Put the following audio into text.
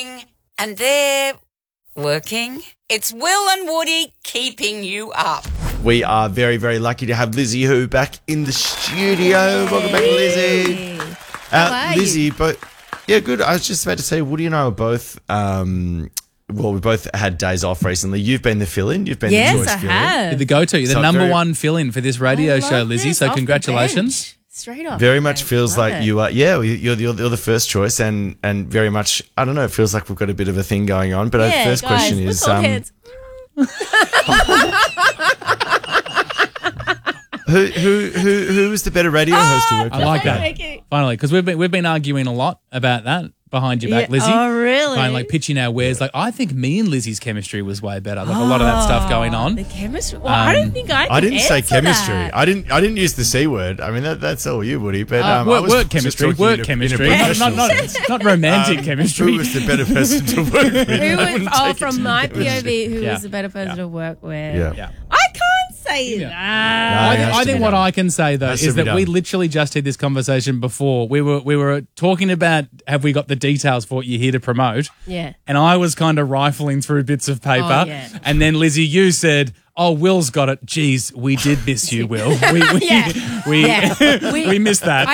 working and they're working. It's Will and Woody keeping you up. We are very, very lucky to have Lizzie Who back in the studio. Welcome back, Lizzie. How are Lizzie, you? yeah, good. I was just about to say, Woody and I were both, we both had days off recently. You've been the fill-in. You've been the choice I fill-in. have. You're the go-to. You're the So number very- one fill-in for this radio I show, love Lizzie. this, So off the congratulations. bench. Straight off. Very the much bench. feels Love like it. you are, you're the first choice, and very much, I don't know, it feels like we've got a bit of a thing going on. But our Yeah, first guys, question let's is, hold hands. who was the better radio host to work I with? like that. Thank you. Finally, because we've been arguing a lot about that behind your back, Yeah. Lizzie. Oh, really? Kind of like pitching our wares. Like, I think me and Lizzie's chemistry was way better. Like a lot of that stuff going on. The chemistry. Well, I don't think I can I didn't say answer chemistry. that. I didn't use the C word. I mean, that's all you, Woody. But I was work just chemistry, talking work in a chemistry. professional Not sense. not romantic chemistry. Who was the better person to work with? Who I was, wouldn't take it from to my chemistry. POV, who Yeah. was the better person to work with? Yeah. Yeah. I can't say Yeah. that. it has I to think be what done. I can say though Has to is be that we done. literally just had this conversation before. We were talking about have we got the details for what you're here to promote? Yeah. And I was kind of rifling through bits of paper, Oh, yeah. and then Lizzie, you said, "Oh, Will's got it." Geez, we did miss you, Will. We Yeah. we Yeah. we missed that.